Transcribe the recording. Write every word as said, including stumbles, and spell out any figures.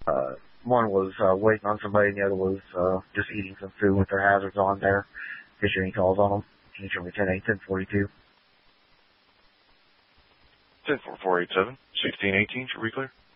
Uh, one was uh, waiting on somebody, and the other was uh, just eating some food with their hazards on there. Get any calls on them. Can you show me ten eight, ten forty-two? ten four four eight seven, sixteen eighteen, should we clear?